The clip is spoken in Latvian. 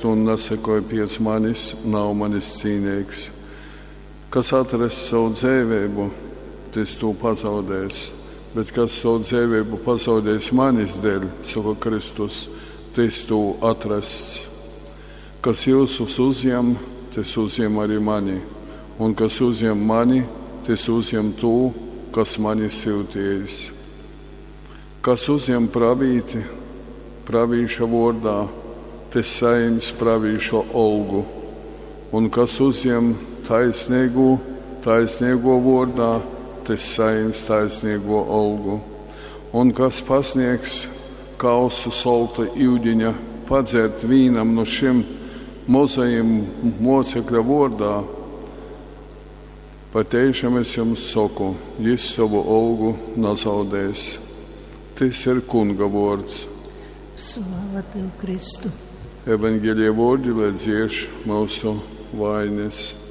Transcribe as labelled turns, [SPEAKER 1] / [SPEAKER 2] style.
[SPEAKER 1] Kristu un nesekoja pēc manis, nav manis cīnīgs. Kas atrast savu dzīvību, tas to pazaudēs, bet kas savu dzīvību pazaudēs manis dēļ, saka Kristus, tas to atrasts. Kas jūsus uzņem, tas uzņem arī mani, un kas uzņem mani, tas uzņem to, kas mani sūtījis. Kas uzņem pravīti, pravīša vārdā, tas saņems pravīša algu, un kas uzņem taisnīgo vārdā, tas saņems taisnīgo algu. Un kas pasniegs kausu solta ūdeņa padzert vīnam no šim mazajiem mocekļa vārdā, patiešām es jums saku, viņš savu algu nezaudēs. Tas ir Kunga vārds.
[SPEAKER 2] Slāva Tev, Kristu!
[SPEAKER 1] Evangelija vārdi, lai dzieš mūsu vainas.